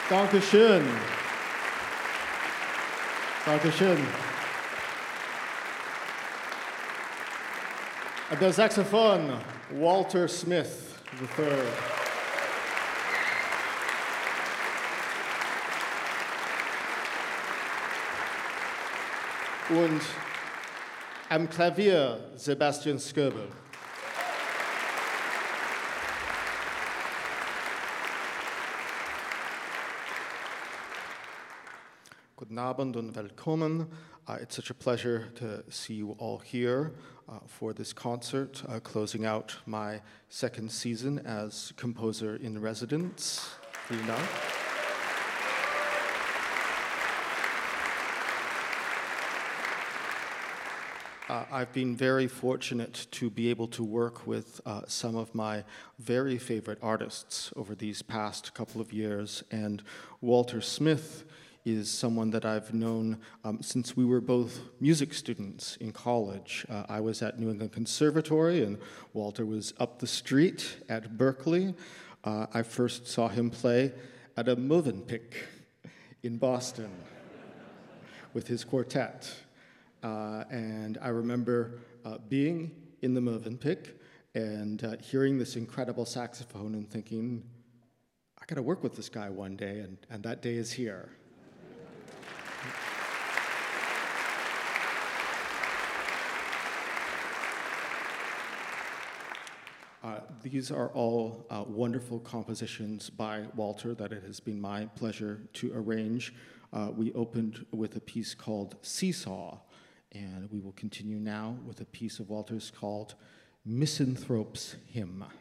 Dankeschön. Dankeschön. At the saxophone, Walter Smith III. Und am Klavier Sebastian Skirble. Guten Abend und willkommen. It's such a pleasure to see you all here for this concert, closing out my second season as composer in residence. Vielen Dank. I've been very fortunate to be able to work with some of my very favorite artists over these past couple of years, and Walter Smith is someone that I've known since we were both music students in college. I was at New England Conservatory, and Walter was up the street at Berkeley. I first saw him play at a Mövenpick in Boston with his quartet. And I remember being in the Mövenpick and hearing this incredible saxophone and thinking, I gotta work with this guy one day, and that day is here. These are all wonderful compositions by Walter that it has been my pleasure to arrange. We opened with a piece called Seesaw, and we will continue now with a piece of Walter's called Misanthrope's Hymn.